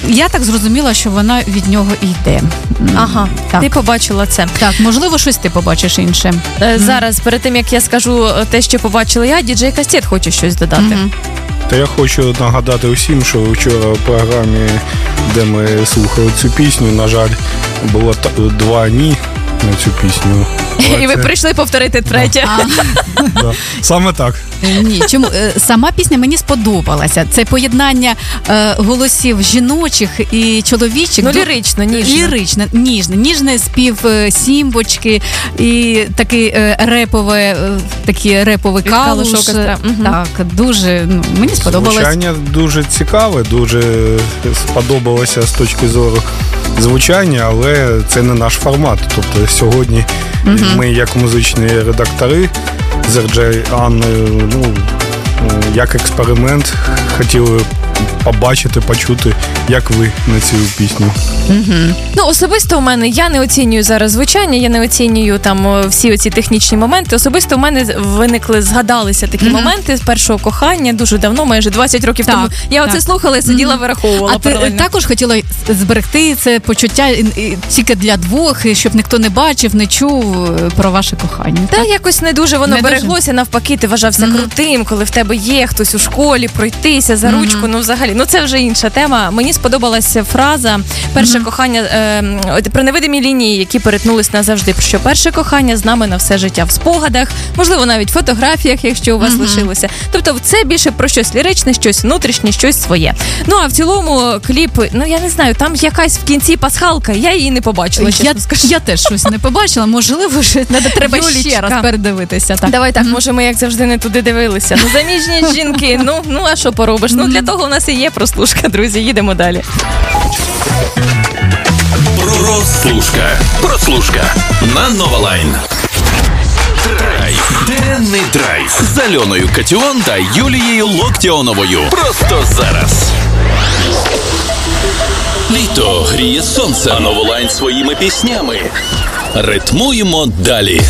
я так зрозуміла, що вона від нього йде. Ага, так. Ти побачила це. Так, можливо, щось ти побачиш інше. Зараз, перед тим, як я скажу те, що побачила я, діджей Кастет хоче щось додати. Та я хочу нагадати усім, що вчора в програмі, де ми слухали цю пісню, на жаль, було 2 «ні» на цю пісню. І ви прийшли повторити третє. Да. Саме так. Ні, чому? Сама пісня мені сподобалася. Це поєднання голосів жіночих і чоловічих. Ну, лірично, ніжно. Лірично, ніжний спів Сімбочки і такий такі реповий калуш. Так, дуже, мені сподобалось. Звучання дуже цікаве, дуже сподобалося з точки зору звучання, але це не наш формат. Тобто сьогодні ми, як музичні редактори з RJ Анною, як експеримент, хотіли побачити, почути, як ви на цю пісню. Ну, особисто у мене, я не оцінюю зараз звучання, я не оцінюю там всі оці технічні моменти. Особисто у мене згадалися такі моменти з першого кохання дуже давно, майже 20 років тому. Я оце слухала і сиділа, вираховувала. А ти також хотіла зберегти це почуття тільки для двох, щоб ніхто не бачив, не чув про ваше кохання? Та якось не дуже воно береглося, навпаки, ти вважався крутим, коли в тебе є хтось у школі, пройтися за ручку, взагалі. Це вже інша тема. Мені сподобалася фраза «Перше кохання», про невидимі лінії, які перетнулись назавжди. Що перше кохання з нами на все життя в спогадах, можливо, навіть в фотографіях, якщо у вас лишилося. Тобто це більше про щось ліричне, щось внутрішнє, щось своє. Ну, а в цілому кліп, я не знаю, там якась в кінці пасхалка, я її не побачила, чесно скажу. Я теж щось не побачила, можливо, треба ще раз передивитися. Так. Давай так, може ми, як завжди, не туди дивилися. Заміжні жінки, а що поробиш? Для того у нас і є прослушка, друзі, їдемо далі. Прослушка на Нова Лайн. Драйв. Денний драйв з Альоною Катіон та Юлією Локтіоновою. Просто зараз. Літо гріє сонце, а Нова Лайн своїми піснями. Ритмуємо далі.